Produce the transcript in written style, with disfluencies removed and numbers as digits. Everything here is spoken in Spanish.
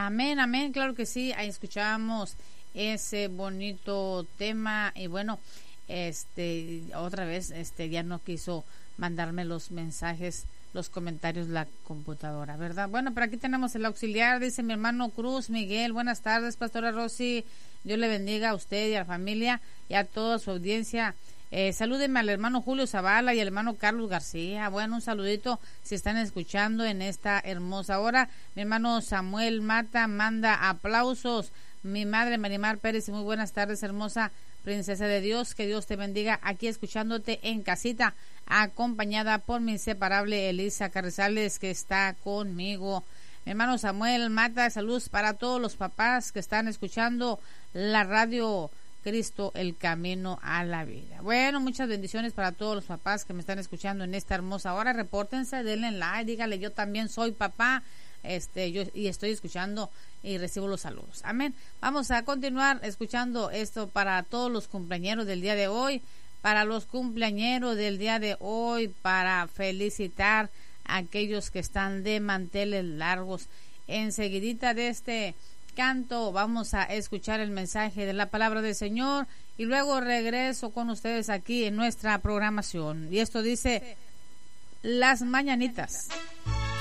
Amén, amén, claro que sí. Ahí escuchamos ese bonito tema y bueno, otra vez, ya no quiso mandarme los mensajes, los comentarios la computadora, ¿verdad? Bueno, pero aquí tenemos el auxiliar, dice mi hermano Cruz Miguel. Buenas tardes, Pastora Rosy. Dios le bendiga a usted y a la familia y a toda su audiencia. Salúdenme al hermano Julio Zavala y al hermano Carlos García. Bueno, un saludito si están escuchando en esta hermosa hora. Mi hermano Samuel Mata manda aplausos. Mi madre Marimar Pérez, muy buenas tardes, hermosa princesa de Dios. Que Dios te bendiga aquí escuchándote en casita, acompañada por mi inseparable Elisa Carrizales, que está conmigo. Mi hermano Samuel Mata, saludos para todos los papás que están escuchando la radio Cristo, el camino a la vida. Bueno, muchas bendiciones para todos los papás que me están escuchando en esta hermosa hora. Repórtense, denle like, dígale, yo también soy papá, yo y estoy escuchando y recibo los saludos. Amén. Vamos a continuar escuchando esto para todos los cumpleañeros del día de hoy, para los cumpleañeros del día de hoy, para felicitar a aquellos que están de manteles largos. Enseguidita de este canto vamos a escuchar el mensaje de la palabra del Señor y luego regreso con ustedes aquí en nuestra programación. Y esto dice Las Mañanitas.